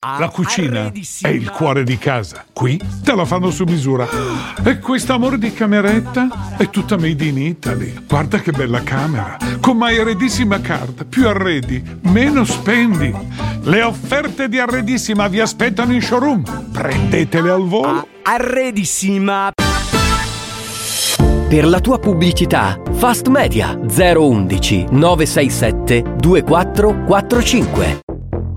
La cucina è il cuore di casa. Qui te la fanno su misura. E questo amore di cameretta è tutta made in Italy. Guarda che bella camera. Con My Arredissima Card. Più arredi, meno spendi. Le offerte di Arredissima vi aspettano in showroom. Prendetele al volo. Arredissima. Per la tua pubblicità, Fast Media 011 967 2445.